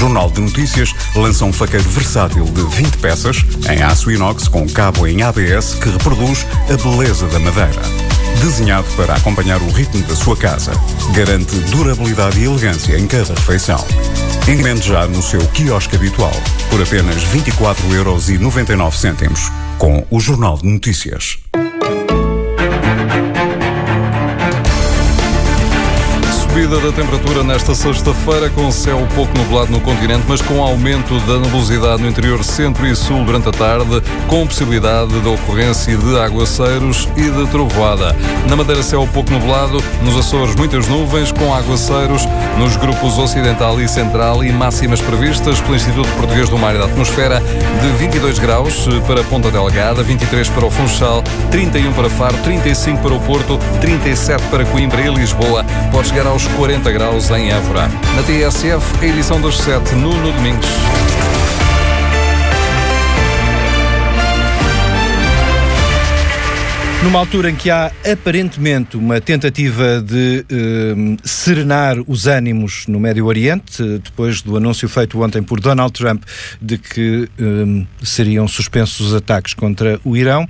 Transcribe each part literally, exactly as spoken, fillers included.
Jornal de Notícias lança um faqueiro versátil de vinte peças em aço inox com cabo em A B S que reproduz a beleza da madeira. Desenhado para acompanhar o ritmo da sua casa, garante durabilidade e elegância em cada refeição. Encomende já no seu quiosque habitual por apenas vinte e quatro euros e noventa e nove cêntimos com o Jornal de Notícias. Subida da temperatura nesta sexta-feira, com céu pouco nublado no continente, mas com aumento da nebulosidade no interior centro e sul durante a tarde, com possibilidade de ocorrência de aguaceiros e de trovoada. Na Madeira, céu pouco nublado, nos Açores muitas nuvens, com aguaceiros nos grupos ocidental e central e máximas previstas pelo Instituto Português do Mar e da Atmosfera de vinte e dois graus para Ponta Delgada, vinte e três para o Funchal, trinta e um para Faro, trinta e cinco para o Porto, trinta e sete para Coimbra e Lisboa. Pode chegar aos quarenta graus em Évora. Na T S F, a edição das sete, Nuno Domingos. Numa altura em que há aparentemente uma tentativa de eh, serenar os ânimos no Médio Oriente, depois do anúncio feito ontem por Donald Trump de que eh, seriam suspensos os ataques contra o Irão,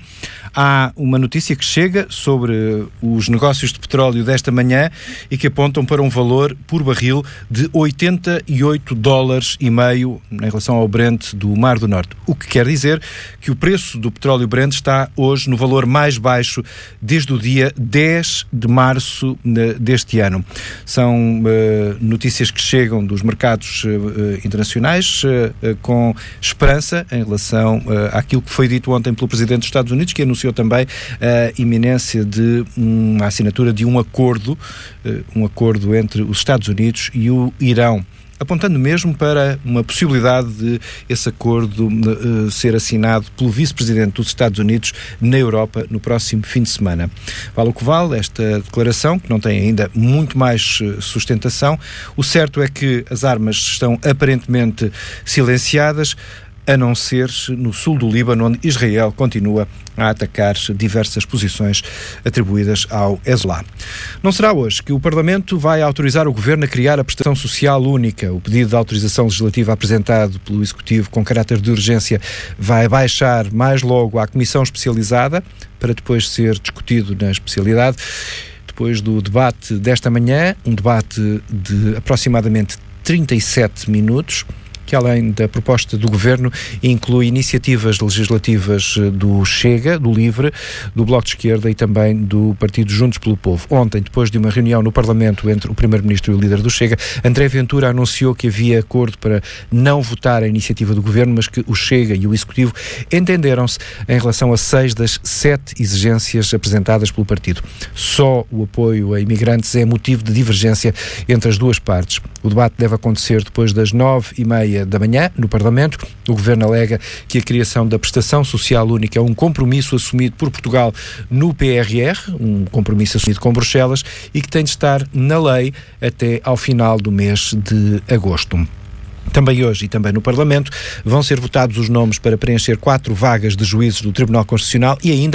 há uma notícia que chega sobre os negócios de petróleo desta manhã e que apontam para um valor por barril de oitenta e oito dólares e meio em relação ao Brent do Mar do Norte. O que quer dizer que o preço do petróleo Brent está hoje no valor mais baixo desde o dia dez de março deste ano. São uh, notícias que chegam dos mercados uh, internacionais uh, com esperança em relação uh, àquilo que foi dito ontem pelo Presidente dos Estados Unidos, que anunciou também a iminência de uma assinatura de um acordo, uh, um acordo entre os Estados Unidos e o Irão, apontando mesmo para uma possibilidade de esse acordo uh, ser assinado pelo vice-presidente dos Estados Unidos na Europa no próximo fim de semana. Vale o que vale esta declaração, que não tem ainda muito mais uh, sustentação. O certo é que as armas estão aparentemente silenciadas, a não ser no sul do Líbano, onde Israel continua a atacar diversas posições atribuídas ao Hezbollah. Não será hoje que o Parlamento vai autorizar o Governo a criar a prestação social única. O pedido de autorização legislativa apresentado pelo Executivo com caráter de urgência vai baixar mais logo à Comissão Especializada, para depois ser discutido na especialidade. Depois do debate desta manhã, um debate de aproximadamente trinta e sete minutos, que além da proposta do Governo inclui iniciativas legislativas do Chega, do Livre, do Bloco de Esquerda e também do Partido Juntos pelo Povo. Ontem, depois de uma reunião no Parlamento entre o Primeiro-Ministro e o líder do Chega, André Ventura anunciou que havia acordo para não votar a iniciativa do Governo, mas que o Chega e o Executivo entenderam-se em relação a seis das sete exigências apresentadas pelo partido. Só o apoio a imigrantes é motivo de divergência entre as duas partes. O debate deve acontecer depois das nove e meia da manhã, no Parlamento. O Governo alega que a criação da prestação social única é um compromisso assumido por Portugal no P R R, um compromisso assumido com Bruxelas e que tem de estar na lei até ao final do mês de agosto. Também hoje e também no Parlamento vão ser votados os nomes para preencher quatro vagas de juízes do Tribunal Constitucional e ainda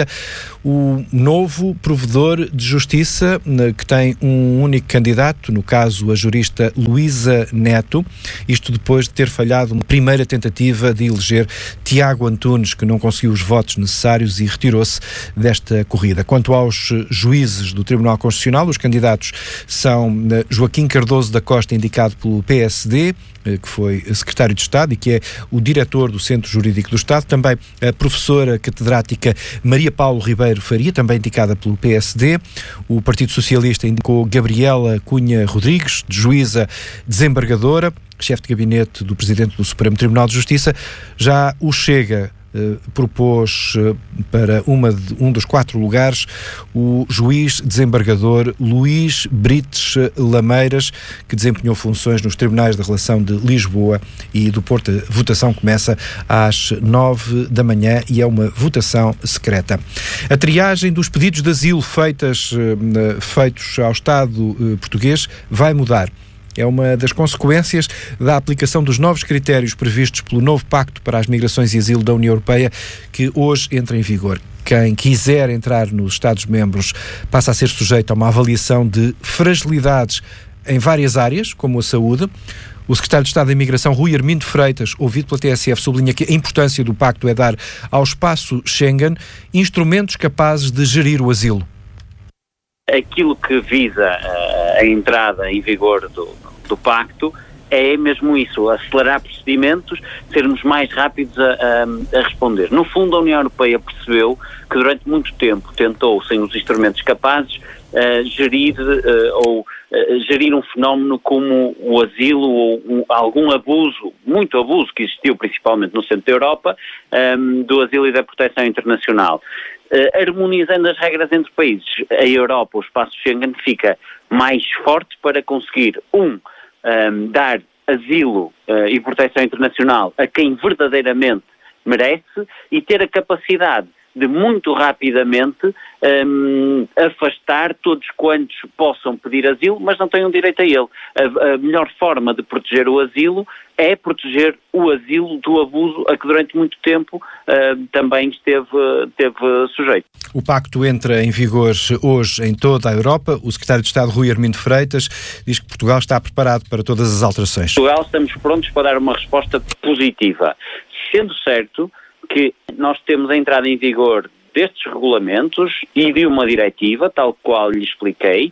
o novo provedor de justiça, que tem um único candidato, no caso a jurista Luísa Neto, isto depois de ter falhado uma primeira tentativa de eleger Tiago Antunes, que não conseguiu os votos necessários e retirou-se desta corrida. Quanto aos juízes do Tribunal Constitucional, os candidatos são Joaquim Cardoso da Costa, indicado pelo P S D, que foi secretário de Estado e que é o diretor do Centro Jurídico do Estado. Também a professora catedrática Maria Paulo Ribeiro Faria, também indicada pelo P S D. O Partido Socialista indicou Gabriela Cunha Rodrigues, juíza desembargadora, chefe de gabinete do Presidente do Supremo Tribunal de Justiça. Já o Chega Uh, propôs uh, para uma de, um dos quatro lugares o juiz desembargador Luís Brites Lameiras, que desempenhou funções nos tribunais da Relação de Lisboa e do Porto. A votação começa às nove da manhã e é uma votação secreta. A triagem dos pedidos de asilo feitas, uh, feitos ao Estado uh, português vai mudar. É uma das consequências da aplicação dos novos critérios previstos pelo novo Pacto para as Migrações e Asilo da União Europeia, que hoje entra em vigor. Quem quiser entrar nos Estados-membros passa a ser sujeito a uma avaliação de fragilidades em várias áreas, como a saúde. O secretário de Estado da Imigração, Rui Armindo Freitas, ouvido pela T S F, sublinha que a importância do pacto é dar ao espaço Schengen instrumentos capazes de gerir o asilo. Aquilo que visa a entrada em vigor do, do pacto é mesmo isso, acelerar procedimentos, sermos mais rápidos a, a, a responder. No fundo, a União Europeia percebeu que durante muito tempo tentou, sem os instrumentos capazes, uh, gerir uh, ou uh, gerir um fenómeno como o asilo ou um, algum abuso, muito abuso que existiu principalmente no centro da Europa, um, do asilo e da proteção internacional. Uh, harmonizando as regras entre países, a Europa, o espaço Schengen, fica mais forte para conseguir, um, Um, dar asilo uh, e proteção internacional a quem verdadeiramente merece e ter a capacidade de muito rapidamente um, afastar todos quantos possam pedir asilo, mas não tenham direito a ele. A, a melhor forma de proteger o asilo é proteger o asilo do abuso a que durante muito tempo uh, também esteve, esteve sujeito. O pacto entra em vigor hoje em toda a Europa. O secretário de Estado, Rui Armindo Freitas, diz que Portugal está preparado para todas as alterações. Portugal estamos prontos para dar uma resposta positiva, sendo certo que nós temos a entrada em vigor destes regulamentos e de uma diretiva, tal qual lhe expliquei,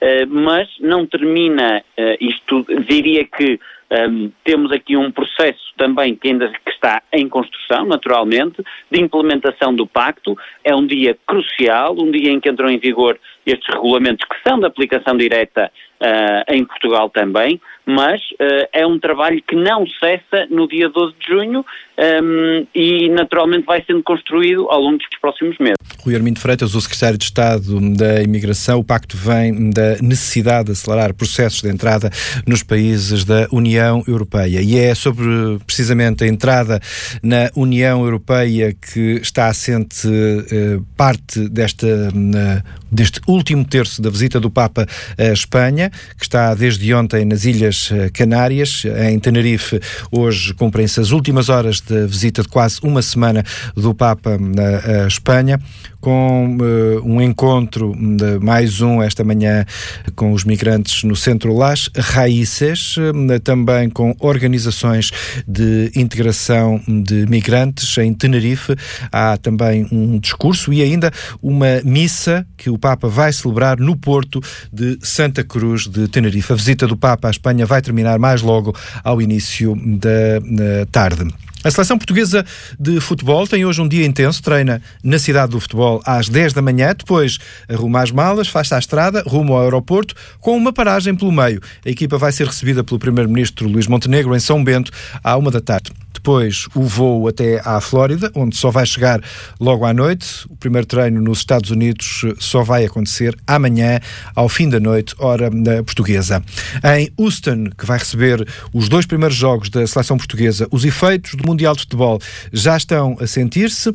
mas não termina isto, diria que Um, temos aqui um processo também que ainda que está em construção, naturalmente, de implementação do pacto. É um dia crucial, um dia em que entram em vigor estes regulamentos que são de aplicação direta uh, em Portugal também, mas uh, é um trabalho que não cessa no dia doze de junho um, e naturalmente vai sendo construído ao longo dos próximos meses. Rui Armindo Freitas, o secretário de Estado da Imigração. O pacto vem da necessidade de acelerar processos de entrada nos países da União Europeia. E é sobre precisamente a entrada na União Europeia que está assente eh, parte desta, na, deste último terço da visita do Papa à Espanha, que está desde ontem nas Ilhas Canárias. Em Tenerife, hoje cumprem-se as últimas horas da visita de quase uma semana do Papa à Espanha, com uh, um encontro, de mais um esta manhã, com os migrantes no Centro Las Raíces, uh, também com organizações de integração de migrantes em Tenerife. Há também um discurso e ainda uma missa que o Papa vai celebrar no Porto de Santa Cruz de Tenerife. A visita do Papa à Espanha vai terminar mais logo ao início da, da tarde. A seleção portuguesa de futebol tem hoje um dia intenso, treina na cidade do futebol às dez da manhã, depois arruma as malas, faz-se à estrada, rumo ao aeroporto, com uma paragem pelo meio. A equipa vai ser recebida pelo primeiro-ministro Luís Montenegro em São Bento à uma da tarde. Depois o voo até à Flórida, onde só vai chegar logo à noite. O primeiro treino nos Estados Unidos só vai acontecer amanhã, ao fim da noite, hora portuguesa. Em Houston, que vai receber os dois primeiros jogos da seleção portuguesa, os efeitos do Mundial de Futebol já estão a sentir-se.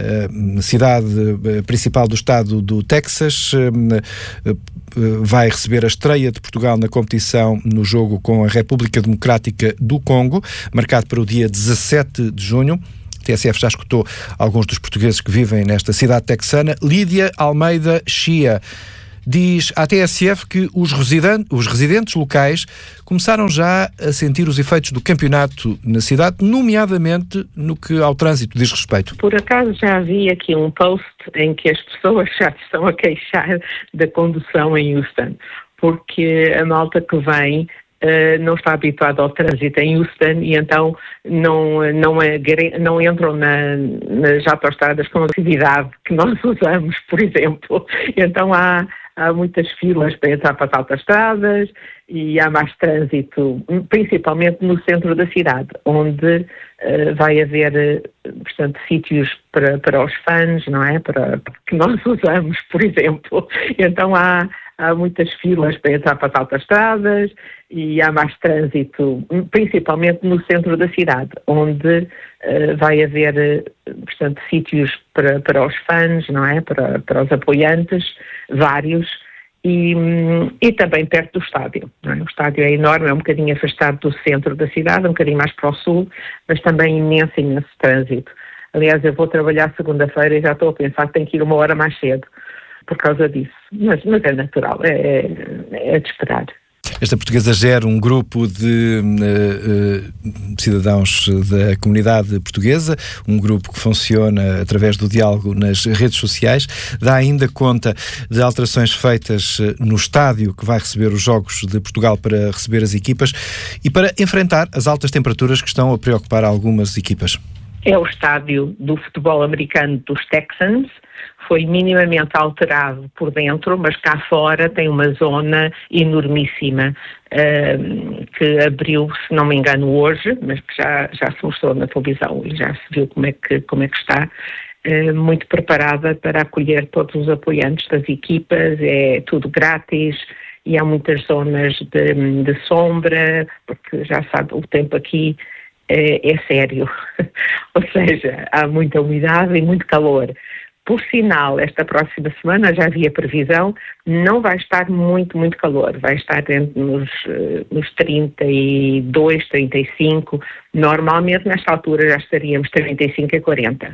Na cidade principal do estado do Texas, vai receber a estreia de Portugal na competição no jogo com a República Democrática do Congo, marcado para o dia dezassete de junho. A T S F já escutou alguns dos portugueses que vivem nesta cidade texana. Lídia Almeida Chia diz à T S F que os residentes, os residentes locais começaram já a sentir os efeitos do campeonato na cidade, nomeadamente no que ao trânsito diz respeito. Por acaso já havia aqui um post em que as pessoas já estão a queixar da condução em Houston, porque a malta que vem Uh, não está habituado ao trânsito em Houston e então não, não, é, não entram na, nas autoestradas com a atividade que nós usamos, por exemplo. Então há, há muitas filas para entrar para as autoestradas e há mais trânsito, principalmente no centro da cidade, onde uh, vai haver, portanto, sítios para, para os fãs, não é? Para, que nós usamos, por exemplo. Então há Há muitas filas para entrar para as autoestradas e há mais trânsito, principalmente no centro da cidade, onde uh, vai haver, portanto, sítios para, para os fãs, não é? Para, para os apoiantes, vários, e, e também perto do estádio. Não é? O estádio é enorme, é um bocadinho afastado do centro da cidade, um bocadinho mais para o sul, mas também imenso, imenso trânsito. Aliás, eu vou trabalhar segunda-feira e já estou a pensar que tenho que ir uma hora mais cedo por causa disso. Mas, mas é natural, é, é, é de esperar. Esta Portuguesa gera um grupo de uh, uh, cidadãos da comunidade portuguesa, um grupo que funciona através do diálogo nas redes sociais, dá ainda conta de alterações feitas no estádio que vai receber os Jogos de Portugal para receber as equipas e para enfrentar as altas temperaturas que estão a preocupar algumas equipas. É o estádio do futebol americano dos Texans, foi minimamente alterado por dentro, mas cá fora tem uma zona enormíssima uh, que abriu, se não me engano, hoje, mas que já, já se mostrou na televisão e já se viu como é que, como é que está, uh, muito preparada para acolher todos os apoiantes das equipas, é tudo grátis e há muitas zonas de, de sombra, porque já sabe, o tempo aqui é, é sério, ou seja, há muita umidade e muito calor. Por sinal, esta próxima semana já havia previsão, não vai estar muito, muito calor, vai estar dentro nos, nos trinta e dois, trinta e cinco, normalmente nesta altura já estaríamos trinta e cinco a quarenta,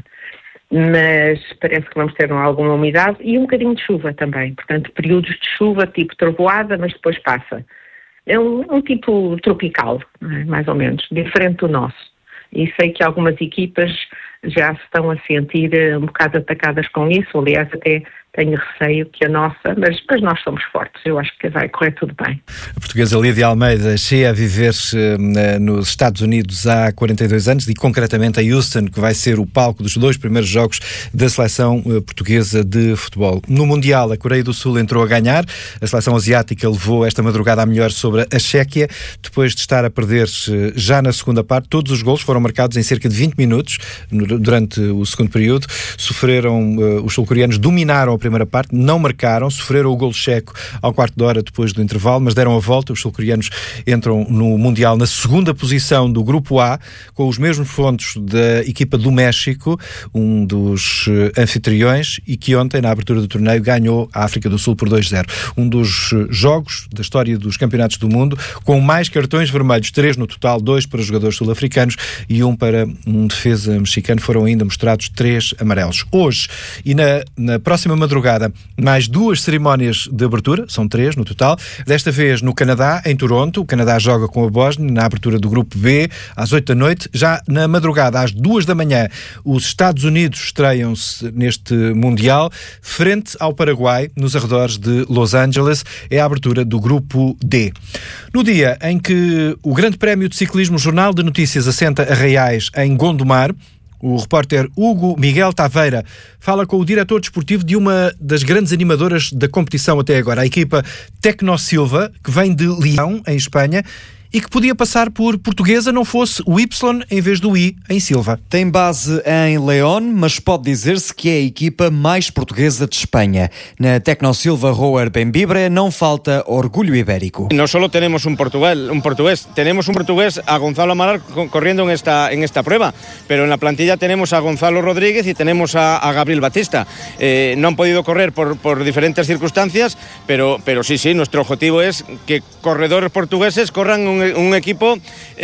mas parece que vamos ter alguma umidade e um bocadinho de chuva também, portanto períodos de chuva tipo trovoada, mas depois passa. É um, um tipo tropical, mais ou menos, diferente do nosso, e sei que algumas equipas já se estão a sentir um bocado atacadas com isso, aliás até tenho receio que a nossa, mas, mas nós somos fortes, eu acho que vai correr tudo bem. A portuguesa Lídia Almeida chega a viver uh, nos Estados Unidos há quarenta e dois anos e concretamente a Houston, que vai ser o palco dos dois primeiros jogos da seleção uh, portuguesa de futebol. No Mundial, a Coreia do Sul entrou a ganhar, a seleção asiática levou esta madrugada a melhor sobre a Chequia, depois de estar a perder uh, já na segunda parte. Todos os golos foram marcados em cerca de vinte minutos no, durante o segundo período. Sofreram, uh, os sul-coreanos dominaram a primeira parte, não marcaram, sofreram o golo checo ao quarto de hora depois do intervalo, mas deram a volta. Os sul-coreanos entram no Mundial na segunda posição do Grupo A, com os mesmos pontos da equipa do México, um dos anfitriões, e que ontem, na abertura do torneio, ganhou a África do Sul por dois a zero. Um dos jogos da história dos campeonatos do mundo, com mais cartões vermelhos, três no total, dois para jogadores sul-africanos e um para um defesa mexicano. Foram ainda mostrados três amarelos. Hoje, e na, na próxima madrugada, mais duas cerimónias de abertura, são três no total, desta vez no Canadá, em Toronto. O Canadá joga com a Bósnia na abertura do Grupo B, às oito da noite. Já na madrugada, às duas da manhã, os Estados Unidos estreiam-se neste Mundial, frente ao Paraguai, nos arredores de Los Angeles. É a abertura do Grupo D. No dia em que o Grande Prémio de Ciclismo Jornal de Notícias assenta Arraiais, em Gondomar, o repórter Hugo Miguel Taveira fala com o diretor desportivo de uma das grandes animadoras da competição até agora, a equipa Tecnosilva, que vem de Leão, em Espanha, e que podia passar por Portuguesa não fosse o Y em vez do I em Silva. Tem base em León, mas pode dizer-se que é a equipa mais portuguesa de Espanha. Na Tecnosilva Roer Bembibre não falta orgulho ibérico. No solo tenemos un portugués, un portugués, tenemos un portugués a Gonzalo Amaral corriendo en esta en esta prueba, pero en la plantilla tenemos a Gonzalo Rodríguez y tenemos a, a Gabriel Batista. Eh, no han podido correr por, por diferentes circunstancias, pero pero sí sí, nuestro objetivo es que corredores portugueses corran un un equipo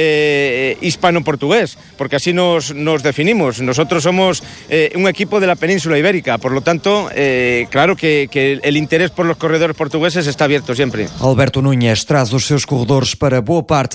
eh, hispano-portugués, porque así nos, nos definimos. Nosotros somos eh, un equipo de la península ibérica, por lo tanto, eh, claro que, que el interés por los corredores portugueses está abierto siempre. Alberto Núñez traz os seus corredores para boa parte